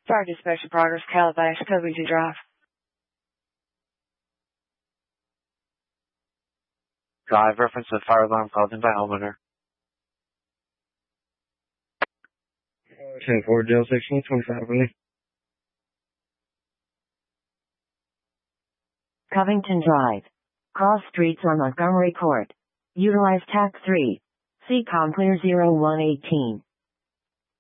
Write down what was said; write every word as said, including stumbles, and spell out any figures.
Fire Dispatcher Progress, Calabash, Covington Drive. Drive reference to fire alarm called in by homeowner. ten four, Dale sixteen, twenty-five, really. Covington Drive. Cross streets on Montgomery Court. Utilize T A C three. C COM clear zero one eighteen.